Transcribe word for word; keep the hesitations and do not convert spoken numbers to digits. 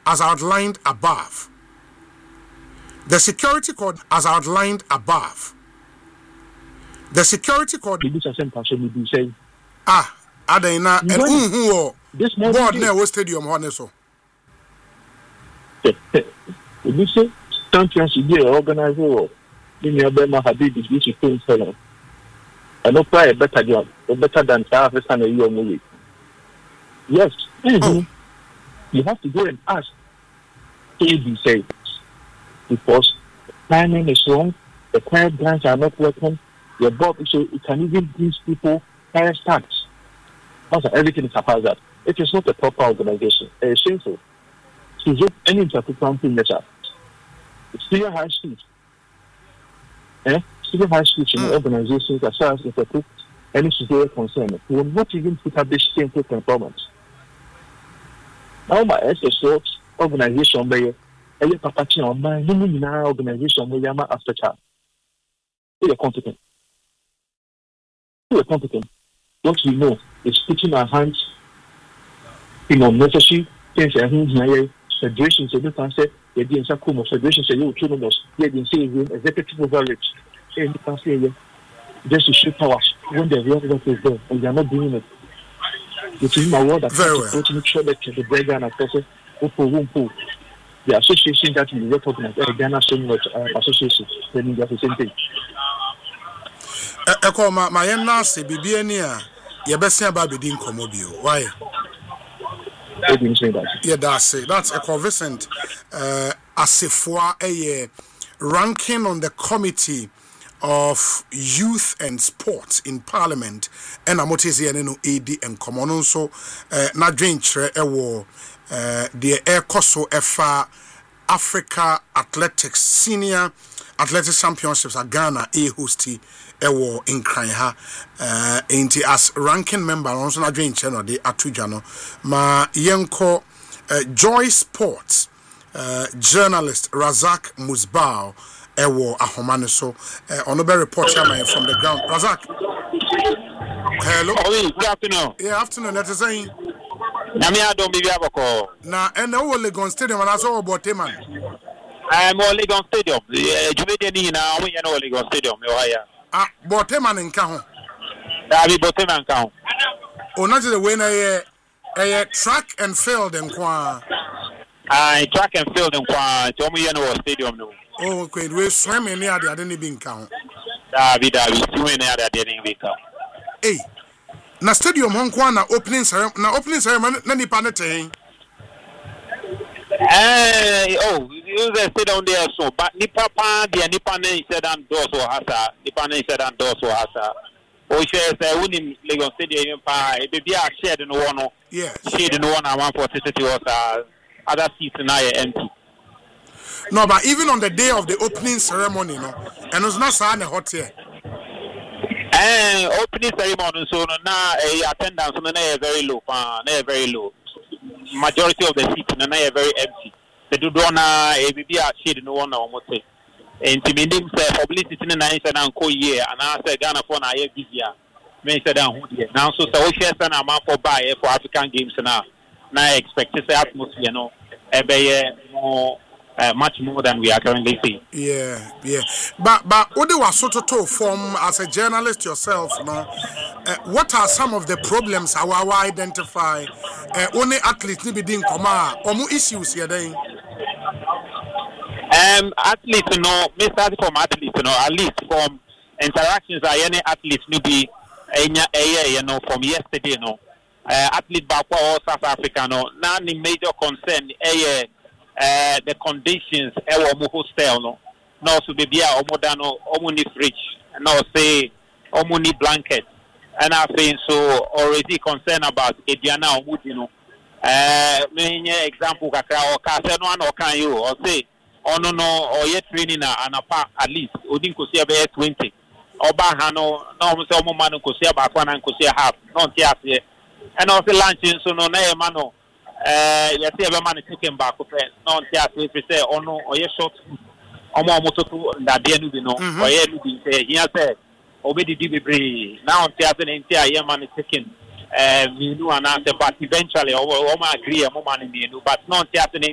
as outlined above. The security code as outlined above. The security code. Ah, Adena and who this board near stadium Honeso. You say champions you organize or in your Bema Habib is which you think fellow. I don't play a better job, better than South Western a year movie. Yes, oh. You have to go and ask A B C because planning is wrong, the quiet grants are not working, your board so it can even give people higher stats. Also, everything is about that. It is not a proper organization. It is shameful. So just any interpretation thing that it's still high street. Eh? Still high street in mm. organizations as far as interpret any severe concern. We will not even put up this shameful performance. Now my S S O organization by a papa on my new organization by Yama after child. We are competent. We are competent. What we know is putting our hands in unnecessary things and things. Federation said, "You can't say you're doing some cool." Federation said, "You two numbers." You're doing executive overreach. And you can say just to show power when the real work is there, and they are not doing it. It is my word that to make sure that the Brega and Association, the association that we recognize, the Ghana Senior Association, then that's the same thing. I call my my nasi bibiania. You best say about being commobile. Why? I didn't say that. Yeah, that's it. That's a convincent uh, as if for a ranking on the committee of youth and sports in Parliament. And I'm not saying no A D and common so na drink a war the air coso F Africa Athletics Senior Athletics Championships at Ghana a hosty ewo in Kranha uh inti as ranking member also na dwen channel de atujano ma yenko uh, Joy Sports uh, journalist Razak Musbao ewo ahomane so uh, ono be report chairman from the ground. Razak, hello. Oh, good afternoon. Yeah, afternoon. That is saying Nami adon bibi abako na ene wo Legon Stadium na so obote man. I'm all Legon Stadium. Jumede ni na we na Legon Stadium me waya. Ah, bote man nka ho. Da bi bote man nka ho. O na the way na ye eh track and field nkwa. Ah, track and field nkwa. To mo ye no stadium no. Oh, okay. We swim in here the ni bi nka ho. Da bi da bi swim in here the ni bi nka. Eh. Na stadium ho nkwa na opening ceremony na opening ceremony na nipa ne ten. Eh, oh, you just sit down there so, but nipa pa dia nipa ne said and doors or hasa, nipa ne said and doors or hasa. O share say woni Legon Stadium pa e be bia shared no one. Yes. Shared no one one for city was other seats na empty. No, but even on the day of the opening ceremony, no, and it's not so hot here. Eh, opening ceremony so na eh, attendance no na very low, pa, na very low. Majority of the seats na na very empty. The do na e be bia shade no one na almost say. Intimidating say publicity na na say na nko year and I say Ghana for na year busier. Me say dan ho dey. Now so say we share say na man for buy for African games na na expect say atmosphere no e be more Uh, much more than we are currently seeing. Yeah, yeah. But but what do you sort of form as a journalist yourself? No, uh, what are some of the problems how I identify? Uh, only athletes need to be in coma or more issues here. Then, um, athletes, you know, me start from athletes, you know, at least from interactions. I any athletes need be, you know, from yesterday, you know, uh, athlete back or South Africa, no, now the major concern, eh. Uh, the conditions ewo mo hostel no no so be bia omo da no omo ni fridge no say omo ni blanket and I think so already concerned about ediana omo di no eh me nye example kakra o ka say no an o kan you or say ono no o ye training na anapa at least odin ko see be twenty oba ha no na omo say omo man ko see ba kwa na ko see half no ti ase and also lunch so no na e ma no Uh, yes, every man is taking back. No, if we say, oh no, or yes, short, or more motor that they do, no, or yes, he has said, obey the delivery. Now, the entire man is taking, uh, we do an answer, but eventually, or my agree, a moment in the but not happening